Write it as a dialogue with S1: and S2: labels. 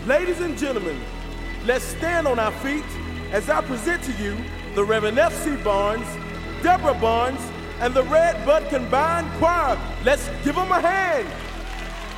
S1: Ladies and gentlemen, let's stand on our feet as I present to you the Reverend F.C. Barnes, Deborah Barnes, and the Red Bud Combined Choir. Let's give them a hand.